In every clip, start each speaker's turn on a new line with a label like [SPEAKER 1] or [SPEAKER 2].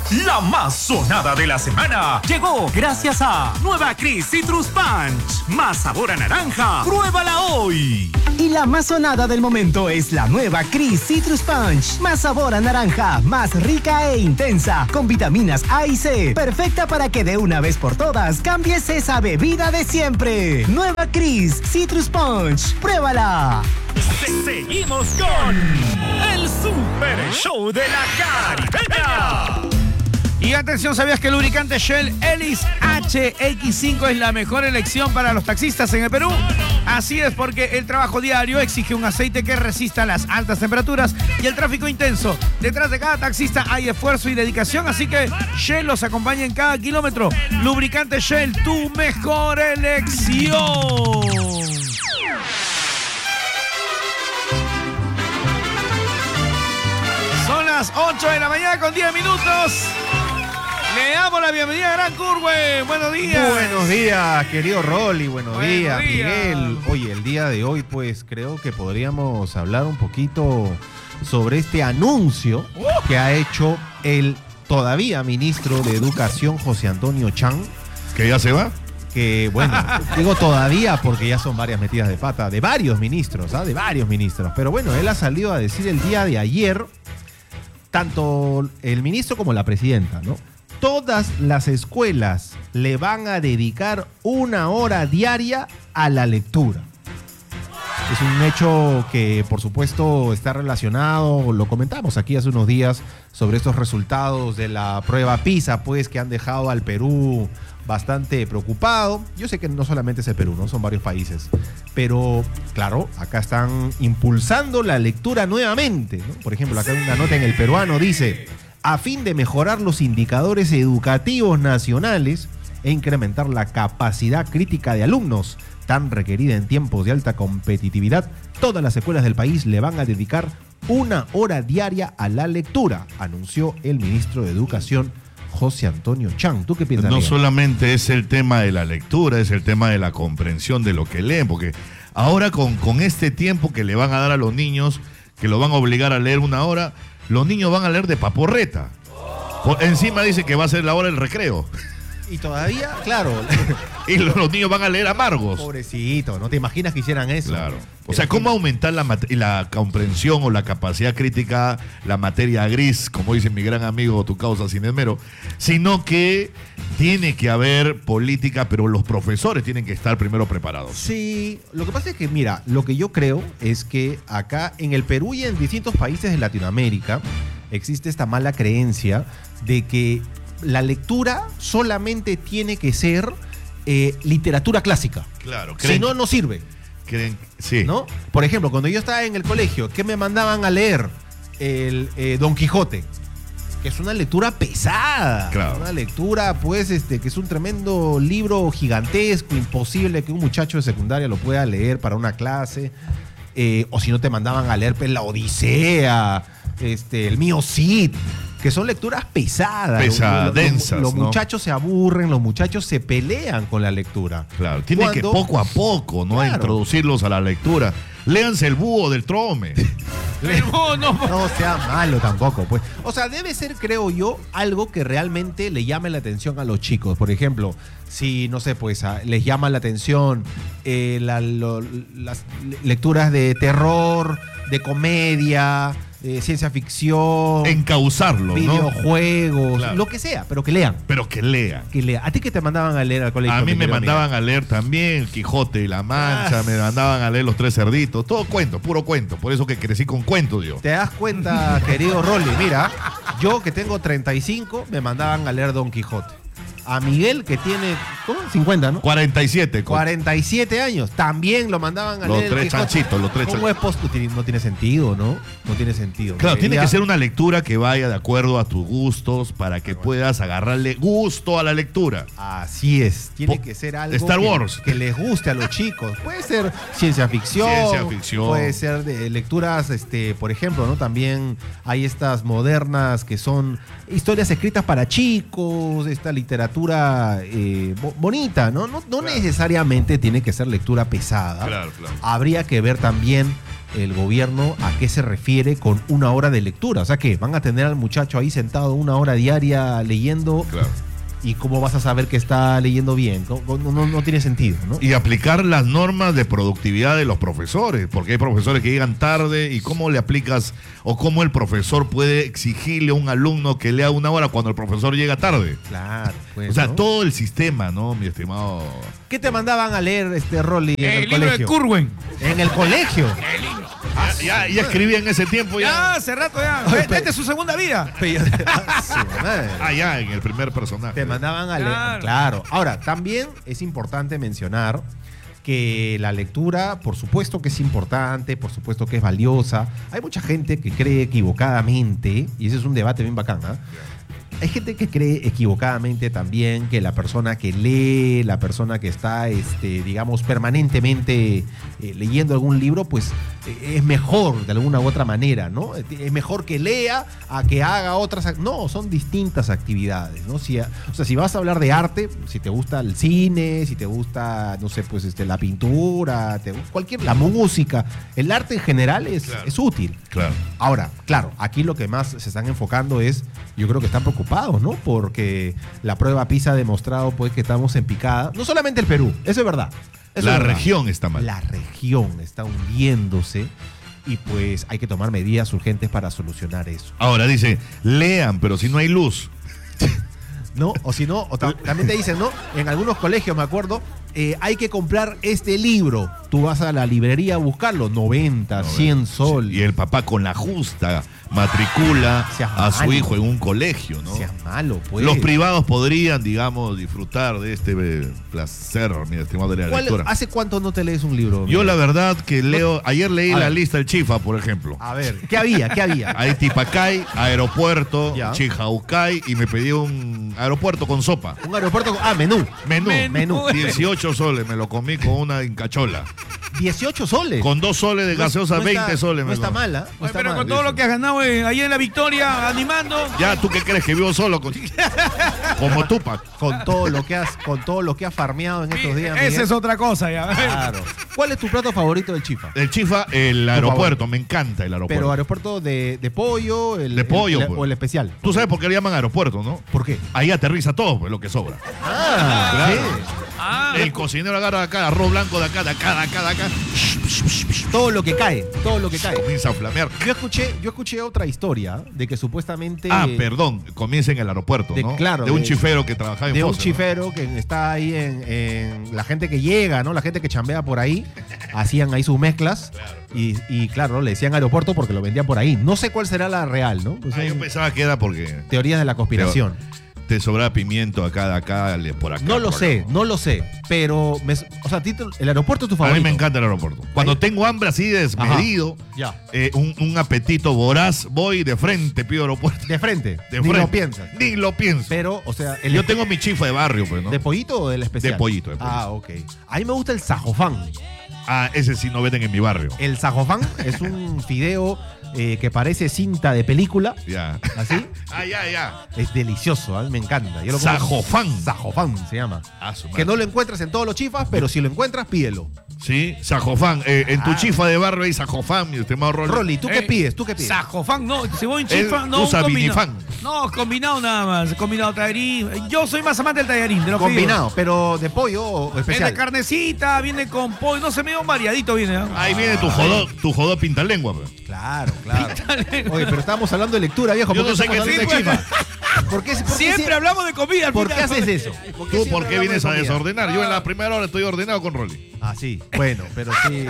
[SPEAKER 1] La más sonada de la semana llegó gracias a Nueva Cris Citrus Punch. Más sabor a naranja. ¡Pruébala hoy!
[SPEAKER 2] Y la más sonada del momento es la nueva Cris Citrus Punch. Más sabor a naranja, más rica e intensa, con vitaminas A y C. Perfecta para que de una vez por todas cambies esa bebida de siempre. Nueva Cris Citrus Punch. ¡Pruébala!
[SPEAKER 1] Seguimos con el Super Show de la Caribeña.
[SPEAKER 3] Y atención, ¿sabías que el lubricante Shell Ellis HX5 es la mejor elección para los taxistas en el Perú? Así es, porque el trabajo diario exige un aceite que resista las altas temperaturas y el tráfico intenso. Detrás de cada taxista hay esfuerzo y dedicación, así que Shell los acompaña en cada kilómetro. Lubricante Shell, tu mejor elección. Son las 8 de la mañana con 10 minutos. Le damos la bienvenida a Gran Curwe. Buenos días.
[SPEAKER 4] Buenos días, querido Rolly. Buenos días, Miguel. Oye, el día de hoy, pues creo que podríamos hablar un poquito sobre este anuncio que ha hecho el todavía ministro de Educación, José Antonio Chang.
[SPEAKER 5] ¿Que ya se va?
[SPEAKER 4] Que, bueno, digo todavía porque ya son varias metidas de pata de varios ministros, ¿ah? De varios ministros. Pero bueno, él ha salido a decir el día de ayer, tanto el ministro como la presidenta, ¿no? Todas las escuelas le van a dedicar 1 hora diaria a la lectura. Es un hecho que, por supuesto, está relacionado, lo comentamos aquí hace unos días, sobre estos resultados de la prueba PISA, pues, que han dejado al Perú bastante preocupado. Yo sé que no solamente es el Perú, ¿no? Son varios países. Pero, claro, acá están impulsando la lectura nuevamente, ¿no? Por ejemplo, acá hay una nota en El Peruano, dice: a fin de mejorar los indicadores educativos nacionales e incrementar la capacidad crítica de alumnos, tan requerida en tiempos de alta competitividad, todas las escuelas del país le van a dedicar 1 hora diaria a la lectura, anunció el ministro de Educación, José Antonio Chang. ¿Tú qué piensas?
[SPEAKER 5] No
[SPEAKER 4] Miguel?
[SPEAKER 5] solamente es el tema de la lectura, es el tema de la comprensión de lo que leen, porque ahora con este tiempo que le van a dar a los niños, que lo van a obligar a leer 1 hora, los niños van a leer de paporreta. Encima dice que va a ser la hora del recreo.
[SPEAKER 4] Y todavía, claro.
[SPEAKER 5] Y los niños van a leer amargos.
[SPEAKER 4] Pobrecito, ¿no te imaginas que hicieran eso?
[SPEAKER 5] Claro. O sea, ¿cómo aumentar la comprensión o la capacidad crítica, la materia gris, como dice mi gran amigo Tu Causa Sin Esmero? Sino que tiene que haber política, pero los profesores tienen que estar primero preparados.
[SPEAKER 4] Sí, lo que pasa es que, mira, lo que yo creo es que acá en el Perú y en distintos países de Latinoamérica existe esta mala creencia de que la lectura solamente tiene que ser literatura clásica.
[SPEAKER 5] Claro.
[SPEAKER 4] Si no, no sirve.
[SPEAKER 5] Sí.
[SPEAKER 4] ¿No? Por ejemplo, cuando yo estaba en el colegio, ¿qué me mandaban a leer? El Don Quijote, que es una lectura pesada.
[SPEAKER 5] Claro.
[SPEAKER 4] Una lectura, pues, que es un tremendo libro gigantesco, imposible que un muchacho de secundaria lo pueda leer para una clase. O si no, te mandaban a leer, pues, la Odisea, el Mío Cid, que son lecturas pesadas.
[SPEAKER 5] Densas,
[SPEAKER 4] los
[SPEAKER 5] ¿no?
[SPEAKER 4] muchachos se aburren, los muchachos se pelean con la lectura.
[SPEAKER 5] Claro, tiene que poco a poco, ¿no?
[SPEAKER 4] Claro.
[SPEAKER 5] Introducirlos a la lectura. Léanse El Búho del Trome.
[SPEAKER 4] No sea malo tampoco, pues. O sea, debe ser, creo yo, algo que realmente le llame la atención a los chicos. Por ejemplo, si, no sé, pues, les llama la atención las lecturas de terror, de comedia, ciencia ficción,
[SPEAKER 5] Encauzarlos,
[SPEAKER 4] videojuegos,
[SPEAKER 5] Claro.
[SPEAKER 4] lo que sea, pero que lean.
[SPEAKER 5] Pero que lean.
[SPEAKER 4] Que lean. ¿A ti qué te mandaban a leer al colegio?
[SPEAKER 5] A mí me
[SPEAKER 4] querido
[SPEAKER 5] mandaban
[SPEAKER 4] amigo?
[SPEAKER 5] a leer también El Quijote y la Mancha, me mandaban a leer Los Tres Cerditos, todo cuento, puro cuento. Por eso que crecí con cuentos yo.
[SPEAKER 4] ¿Te das cuenta, querido Rolly? Mira, yo que tengo 35, me mandaban a leer Don Quijote. A Miguel, que tiene, ¿cómo? 50, ¿no?
[SPEAKER 5] 47.
[SPEAKER 4] 47 años. También lo mandaban a
[SPEAKER 5] Los
[SPEAKER 4] leer.
[SPEAKER 5] tres chanchitos, los tres
[SPEAKER 4] ¿Cómo es no tiene sentido, ¿no? No tiene sentido.
[SPEAKER 5] Claro, tiene
[SPEAKER 4] Debería-
[SPEAKER 5] que ser una lectura que vaya de acuerdo a tus gustos para que puedas agarrarle gusto a la lectura.
[SPEAKER 4] Así es. Tiene que ser algo
[SPEAKER 5] Star Wars.
[SPEAKER 4] que les guste a los chicos. Puede ser ciencia ficción. Puede ser de lecturas, por ejemplo, ¿no? También hay estas modernas que son historias escritas para chicos, esta literatura bonita, ¿no? No
[SPEAKER 5] Claro.
[SPEAKER 4] necesariamente tiene que ser lectura pesada.
[SPEAKER 5] Claro.
[SPEAKER 4] Habría que ver también el gobierno a qué se refiere con 1 hora de lectura. O sea, que van a tener al muchacho ahí sentado 1 hora diaria leyendo.
[SPEAKER 5] Claro.
[SPEAKER 4] ¿Y cómo vas a saber que está leyendo bien? No tiene sentido, ¿no?
[SPEAKER 5] Y aplicar las normas de productividad de los profesores, porque hay profesores que llegan tarde y cómo le aplicas o cómo el profesor puede exigirle a un alumno que lea 1 hora cuando el profesor llega tarde.
[SPEAKER 4] Claro. Pues,
[SPEAKER 5] O sea,
[SPEAKER 4] ¿no?
[SPEAKER 5] todo el sistema, ¿no, mi estimado?
[SPEAKER 4] ¿Qué te mandaban a leer, Rolly, en el
[SPEAKER 3] El libro de
[SPEAKER 4] colegio?
[SPEAKER 3] Curwen.
[SPEAKER 4] En el colegio.
[SPEAKER 5] Ya escribía en ese tiempo
[SPEAKER 3] Ya,
[SPEAKER 5] ya.
[SPEAKER 3] hace rato ya. Esta es su segunda vida.
[SPEAKER 5] Ya, en el primer personaje.
[SPEAKER 4] Te mandaban a leer.
[SPEAKER 3] Claro.
[SPEAKER 4] Claro. Ahora, también es importante mencionar que la lectura, por supuesto que es importante, por supuesto que es valiosa. Hay mucha gente que cree equivocadamente, y ese es un debate bien bacán, ¿ah? Hay gente que cree equivocadamente también que la persona que lee, la persona que está, digamos, permanentemente leyendo algún libro, pues es mejor de alguna u otra manera, ¿no? Es mejor que lea a que haga otras. No, son distintas actividades, ¿no? O sea, si vas a hablar de arte, si te gusta el cine, si te gusta, no sé, pues la pintura, la música, el arte en general es útil.
[SPEAKER 5] Claro.
[SPEAKER 4] Ahora, claro, aquí lo que más se están enfocando es, yo creo que están preocupados, ¿no? Porque la prueba PISA ha demostrado, pues, que estamos en picada. No solamente el Perú, eso es verdad. Eso
[SPEAKER 5] La
[SPEAKER 4] es verdad.
[SPEAKER 5] región está mal.
[SPEAKER 4] La región está hundiéndose y pues hay que tomar medidas urgentes para solucionar eso.
[SPEAKER 5] Ahora dice, lean, pero si no hay luz.
[SPEAKER 4] ¿No? O si no, también te dicen, ¿no? En algunos colegios, me acuerdo, hay que comprar este libro. Tú vas a la librería a buscarlo, 90, 100 sol.
[SPEAKER 5] Y el papá con la justa matricula
[SPEAKER 4] Seas
[SPEAKER 5] a su
[SPEAKER 4] malo.
[SPEAKER 5] hijo en un colegio, ¿no?
[SPEAKER 4] Seas malo, pues.
[SPEAKER 5] Los privados podrían, digamos, disfrutar de este placer, mi estimado, de la lectura.
[SPEAKER 4] ¿Hace cuánto no te lees un libro?
[SPEAKER 5] Yo la verdad que leo, ayer leí
[SPEAKER 4] A
[SPEAKER 5] la
[SPEAKER 4] ver.
[SPEAKER 5] lista del Chifa, por ejemplo.
[SPEAKER 4] A ver, ¿qué había? ¿Qué había?
[SPEAKER 5] Hay Tipacay, aeropuerto,
[SPEAKER 4] Ya.
[SPEAKER 5] Chijaucay y me pedí un aeropuerto con sopa.
[SPEAKER 4] Un aeropuerto. Menú.
[SPEAKER 5] Menú. 18 soles, me lo comí con una incachola.
[SPEAKER 4] 18 soles.
[SPEAKER 5] Con 2 soles de gaseosa, 20 soles.
[SPEAKER 4] No
[SPEAKER 5] me
[SPEAKER 4] está
[SPEAKER 5] comí.
[SPEAKER 4] mala. No
[SPEAKER 3] Oye,
[SPEAKER 4] está
[SPEAKER 3] pero
[SPEAKER 4] mal.
[SPEAKER 3] con todo lo que has ganado ahí en la victoria, animando.
[SPEAKER 5] Ya, ¿tú qué crees? Que vivo solo como Tupac.
[SPEAKER 4] Con todo lo que has farmeado en estos días.
[SPEAKER 3] Esa
[SPEAKER 4] Miguel.
[SPEAKER 3] es otra cosa ya.
[SPEAKER 4] Claro. ¿Cuál es tu plato favorito del Chifa?
[SPEAKER 5] El Chifa, el aeropuerto, me encanta el aeropuerto.
[SPEAKER 4] Pero aeropuerto de pollo,
[SPEAKER 5] De pollo, pues.
[SPEAKER 4] o el especial.
[SPEAKER 5] Tú sabes por qué le llaman aeropuerto, ¿no?
[SPEAKER 4] ¿Por qué?
[SPEAKER 5] Ahí aterriza todo, pues, lo que sobra.
[SPEAKER 4] Claro.
[SPEAKER 5] El cocinero agarra acá, arroz blanco de acá, de acá, de acá, de acá.
[SPEAKER 4] Todo lo que cae.
[SPEAKER 5] Comienza a flamear.
[SPEAKER 4] Yo escuché otra historia de que supuestamente.
[SPEAKER 5] Perdón, comienza en el aeropuerto, ¿no?
[SPEAKER 4] Claro.
[SPEAKER 5] De un chifero que trabajaba en
[SPEAKER 4] De un
[SPEAKER 5] Foster, ¿no?
[SPEAKER 4] chifero que está ahí en la gente que llega, ¿no? La gente que chambea por ahí, hacían ahí sus mezclas. Y claro, le decían aeropuerto porque lo vendían por ahí. No sé cuál será la real, ¿no? Pues
[SPEAKER 5] Yo
[SPEAKER 4] son
[SPEAKER 5] pensaba que era porque
[SPEAKER 4] teorías de la conspiración.
[SPEAKER 5] te sobraba pimiento acá, de acá, por acá.
[SPEAKER 4] No lo
[SPEAKER 5] por
[SPEAKER 4] sé,
[SPEAKER 5] acá.
[SPEAKER 4] no lo sé. Pero, el aeropuerto es tu
[SPEAKER 5] A
[SPEAKER 4] favorito.
[SPEAKER 5] mí me encanta el aeropuerto. Cuando
[SPEAKER 4] Ahí-
[SPEAKER 5] tengo hambre así desmedido,
[SPEAKER 4] Ya.
[SPEAKER 5] un apetito voraz, voy de frente, pido aeropuerto.
[SPEAKER 4] De frente.
[SPEAKER 5] De
[SPEAKER 4] Ni
[SPEAKER 5] frente.
[SPEAKER 4] lo piensas.
[SPEAKER 5] Ni lo pienso.
[SPEAKER 4] Pero, o sea,
[SPEAKER 5] Yo tengo mi chifa de barrio, pues, ¿no?
[SPEAKER 4] ¿De pollito o del especial?
[SPEAKER 5] De pollito, de pollito.
[SPEAKER 4] Ah, ok. A mí me gusta el sajofán.
[SPEAKER 5] Ah, ese sí no venden en mi barrio.
[SPEAKER 4] El sajofán es un fideo que parece cinta de película.
[SPEAKER 5] Ya.
[SPEAKER 4] ¿Así?
[SPEAKER 5] Ya.
[SPEAKER 4] Es delicioso, a mí me encanta. Yo lo como-
[SPEAKER 5] Sajofán.
[SPEAKER 4] Sajofán se llama.
[SPEAKER 5] Ah, su madre.
[SPEAKER 4] Que no lo encuentras en todos los chifas, pero si lo encuentras, pídelo.
[SPEAKER 5] Sí, sajofán. En tu
[SPEAKER 4] Ah.
[SPEAKER 5] chifa de barrio hay sajofán, mi estimado Rolly.
[SPEAKER 4] Rolly, ¿tú qué pides? ¿Tú qué pides?
[SPEAKER 3] Sajofán, no, si voy en chifa,
[SPEAKER 5] Él
[SPEAKER 3] no,
[SPEAKER 5] usa
[SPEAKER 3] un combinado.
[SPEAKER 5] vinifán.
[SPEAKER 3] No, combinado nada más, combinado tallarín. Yo soy más amante del tallarín, de lo que
[SPEAKER 4] Combinado, pero de pollo o
[SPEAKER 3] digo.
[SPEAKER 4] especial.
[SPEAKER 3] Viene carnecita, viene con pollo, no sé, medio variadito viene. ¿eh?
[SPEAKER 5] Ahí viene tu jodó pintalengua, pues.
[SPEAKER 4] Claro, claro. Oye, pero estábamos hablando de lectura, viejo.
[SPEAKER 5] Yo
[SPEAKER 4] ¿Por
[SPEAKER 5] no
[SPEAKER 4] qué
[SPEAKER 5] sé qué
[SPEAKER 4] estamos hablando
[SPEAKER 5] sí,
[SPEAKER 4] de chifa? ¿Por qué
[SPEAKER 3] Siempre hablamos de comida. al
[SPEAKER 4] ¿Por qué
[SPEAKER 3] final.
[SPEAKER 4] haces eso?
[SPEAKER 5] ¿Tú
[SPEAKER 4] siempre
[SPEAKER 5] por qué
[SPEAKER 4] hablamos
[SPEAKER 5] vienes
[SPEAKER 4] de
[SPEAKER 5] a
[SPEAKER 4] comida?
[SPEAKER 5] desordenar? Yo en la primera hora estoy ordenado con Rolly.
[SPEAKER 4] Ah, sí. Bueno, pero sí.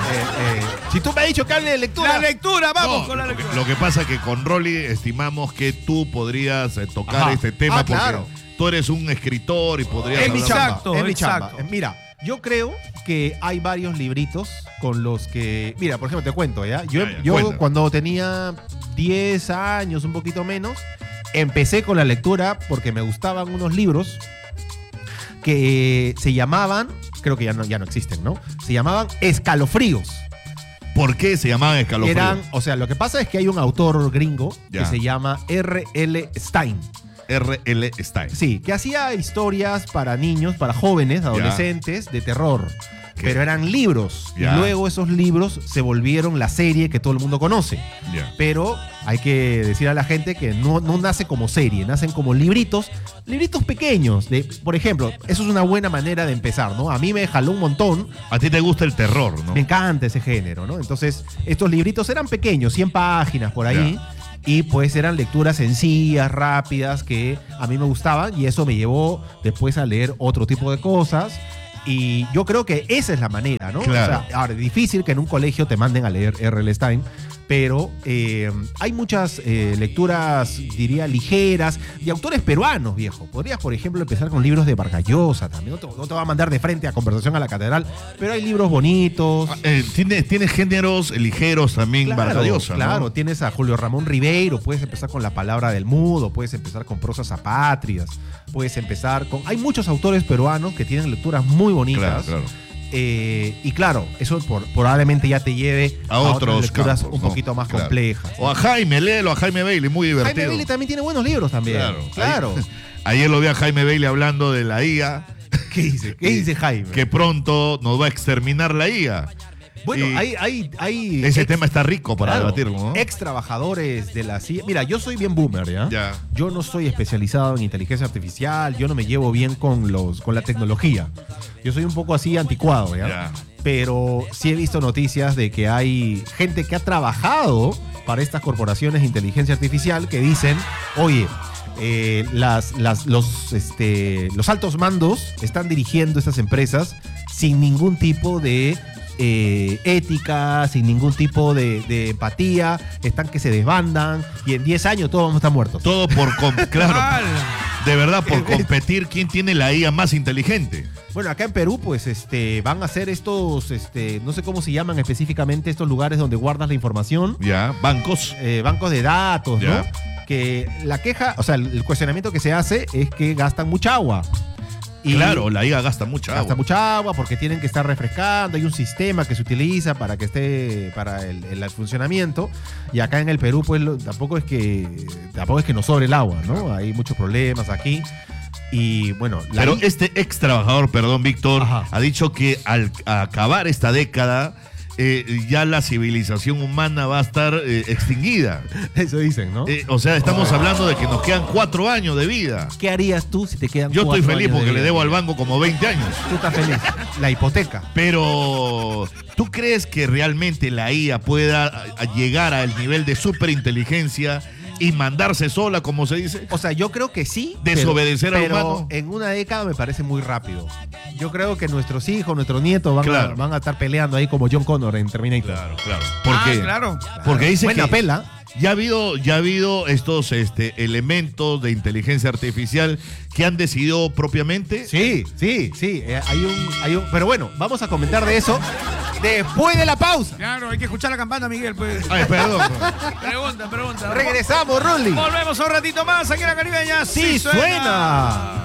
[SPEAKER 4] Si tú me has dicho que hable de lectura.
[SPEAKER 3] La lectura, vamos
[SPEAKER 5] No,
[SPEAKER 3] con la
[SPEAKER 5] lo que-
[SPEAKER 3] lectura.
[SPEAKER 5] Lo que pasa es que con Rolly estimamos que tú podrías tocar
[SPEAKER 4] Ajá.
[SPEAKER 5] este tema
[SPEAKER 4] Ah,
[SPEAKER 5] porque
[SPEAKER 4] claro.
[SPEAKER 5] tú eres un escritor y podrías
[SPEAKER 4] Es mi
[SPEAKER 5] hablar-
[SPEAKER 4] chamba.
[SPEAKER 3] Exacto,
[SPEAKER 4] Es mi
[SPEAKER 3] exacto.
[SPEAKER 4] chamba. Mira, yo creo que hay varios libritos con los que. Mira, por ejemplo, te cuento, ¿ya?
[SPEAKER 5] Ya,
[SPEAKER 4] Yo
[SPEAKER 5] cuenta.
[SPEAKER 4] cuando tenía 10 años, un poquito menos, empecé con la lectura porque me gustaban unos libros que se llamaban, creo que ya no existen, ¿no? Se llamaban Escalofríos.
[SPEAKER 5] ¿Por qué se llamaban escalofríos?
[SPEAKER 4] Eran, o sea, lo que pasa es que hay un autor gringo
[SPEAKER 5] Ya.
[SPEAKER 4] que se llama R.L. Stein.
[SPEAKER 5] R.L. Stein.
[SPEAKER 4] Sí, que hacía historias para niños, para jóvenes, adolescentes, de terror. pero eran libros.
[SPEAKER 5] Ya.
[SPEAKER 4] Y luego esos libros se volvieron la serie que todo el mundo conoce.
[SPEAKER 5] Ya.
[SPEAKER 4] Pero hay que decir a la gente que no nace como serie, nacen como libritos pequeños. Por ejemplo, eso es una buena manera de empezar, ¿no? A mí me jaló un montón.
[SPEAKER 5] A ti te gusta el terror, ¿no?
[SPEAKER 4] Me encanta ese género, ¿no? Entonces, estos libritos eran pequeños, 100 páginas por ahí.
[SPEAKER 5] Ya.
[SPEAKER 4] Y pues eran lecturas sencillas, rápidas, que a mí me gustaban. Y eso me llevó después a leer otro tipo de cosas. Y yo creo que esa es la manera, ¿no?
[SPEAKER 5] Claro.
[SPEAKER 4] O sea, ahora, es difícil que en un colegio te manden a leer R.L. Stein, pero hay muchas lecturas, diría, ligeras, de autores peruanos, viejo. Podrías, por ejemplo, empezar con libros de Vargas Llosa también. No te va a mandar de frente a Conversación a la Catedral, pero hay libros bonitos.
[SPEAKER 5] Tiene géneros ligeros también, Vargas Llosa, ¿no?
[SPEAKER 4] Claro, tienes a Julio Ramón Ribeiro, puedes empezar con La Palabra del Mudo, puedes empezar con Prosas apátridas, puedes empezar con... Hay muchos autores peruanos que tienen lecturas muy bonitas.
[SPEAKER 5] Claro.
[SPEAKER 4] Y claro, eso probablemente ya te lleve
[SPEAKER 5] A
[SPEAKER 4] otras
[SPEAKER 5] otros
[SPEAKER 4] lecturas
[SPEAKER 5] campos,
[SPEAKER 4] un
[SPEAKER 5] ¿no?
[SPEAKER 4] poquito más
[SPEAKER 5] Claro.
[SPEAKER 4] complejas.
[SPEAKER 5] O a Jaime, léelo a Jaime Bailey, muy divertido.
[SPEAKER 4] Jaime Bailey también tiene buenos libros también. Claro.
[SPEAKER 5] Ayer lo vi a Jaime Bailey hablando de la IA.
[SPEAKER 4] ¿Qué dice? ¿Qué dice Jaime?
[SPEAKER 5] Que pronto nos va a exterminar la IA.
[SPEAKER 4] Bueno,
[SPEAKER 5] Y
[SPEAKER 4] hay
[SPEAKER 5] ese tema está rico para debatirlo, ¿no?
[SPEAKER 4] Ex trabajadores de la CIA. Mira, yo soy bien boomer, ¿ya?
[SPEAKER 5] Ya.
[SPEAKER 4] Yo no soy especializado en inteligencia artificial, yo no me llevo bien con la tecnología. Yo soy un poco así anticuado, ¿ya?
[SPEAKER 5] Ya.
[SPEAKER 4] Pero sí he visto noticias de que hay gente que ha trabajado para estas corporaciones de inteligencia artificial que dicen, oye, los altos mandos están dirigiendo estas empresas sin ningún tipo de ética, sin ningún tipo de empatía, están que se desbandan y en 10 años todos vamos a estar muertos.
[SPEAKER 5] Todo claro, de verdad, por competir quién tiene la IA más inteligente.
[SPEAKER 4] Bueno, acá en Perú, pues, van a hacer estos, no sé cómo se llaman específicamente estos lugares donde guardas la información.
[SPEAKER 5] Ya, bancos.
[SPEAKER 4] Bancos de datos,
[SPEAKER 5] Ya.
[SPEAKER 4] ¿no? Que la queja, o sea, el cuestionamiento que se hace es que gastan mucha agua. Y
[SPEAKER 5] Claro, la IA gasta mucha
[SPEAKER 4] gasta
[SPEAKER 5] agua.
[SPEAKER 4] mucha agua porque tienen que estar refrescando. Hay un sistema que se utiliza para que esté para el funcionamiento. Y acá en el Perú, pues, tampoco es que nos sobre el agua, ¿no? Hay muchos problemas aquí. Y bueno,
[SPEAKER 5] Pero este ex trabajador, perdón, Víctor,
[SPEAKER 4] Ajá.
[SPEAKER 5] ha dicho que al acabar esta década, ya la civilización humana va a estar extinguida.
[SPEAKER 4] eso dicen, ¿no?
[SPEAKER 5] O sea, estamos hablando de que nos quedan 4 años de vida.
[SPEAKER 4] ¿Qué harías tú si te quedan
[SPEAKER 5] Yo estoy
[SPEAKER 4] 4
[SPEAKER 5] feliz
[SPEAKER 4] años de
[SPEAKER 5] porque le
[SPEAKER 4] vida?
[SPEAKER 5] debo al banco como 20 años.
[SPEAKER 4] Tú estás feliz. La hipoteca.
[SPEAKER 5] Pero, ¿tú crees que realmente la IA pueda llegar al nivel de superinteligencia y mandarse sola, como se dice?
[SPEAKER 4] O sea, yo creo que sí.
[SPEAKER 5] Desobedecer al
[SPEAKER 4] pero
[SPEAKER 5] humano.
[SPEAKER 4] en una década me parece muy rápido. Yo creo que nuestros hijos, nuestros nietos
[SPEAKER 5] Claro.
[SPEAKER 4] van a estar peleando ahí como John Connor en Terminator.
[SPEAKER 5] Claro. Porque,
[SPEAKER 3] claro.
[SPEAKER 5] porque dice
[SPEAKER 4] Buena
[SPEAKER 5] que
[SPEAKER 4] pela.
[SPEAKER 5] ya ha habido estos elementos de inteligencia artificial que han decidido propiamente.
[SPEAKER 4] Sí. Pero bueno, vamos a comentar de eso después de la pausa.
[SPEAKER 3] Claro, hay que escuchar la campana, Miguel. Pues.
[SPEAKER 5] Ay, perdón.
[SPEAKER 3] Pregunta.
[SPEAKER 4] Regresamos, Rolly.
[SPEAKER 3] Volvemos un ratito más aquí en la Caribeña.
[SPEAKER 4] Sí, suena.